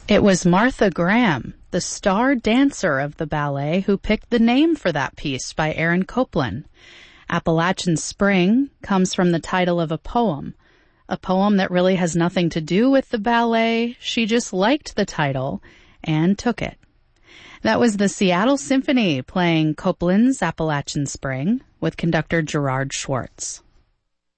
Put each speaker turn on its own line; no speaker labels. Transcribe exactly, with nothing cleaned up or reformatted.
It was Martha Graham, the star dancer of the ballet, who picked the name for that piece by Aaron Copland. Appalachian Spring comes from the title of a poem, a poem that really has nothing to do with the ballet. She just liked the title and took it. That was the Seattle Symphony playing Copland's Appalachian Spring with conductor Gerard Schwartz.